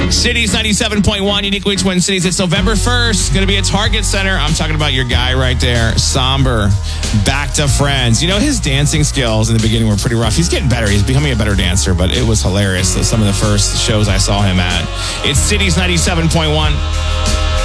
Cities 97.1, uniquely Twin Cities. It's November 1st. Going to be at Target Center. I'm talking about your guy right there, Somber. Back to Friends. You know, his dancing skills in the beginning were pretty rough. He's getting better. He's becoming a better dancer, but it was hilarious. Some of the first shows I saw him at. It's Cities 97.1.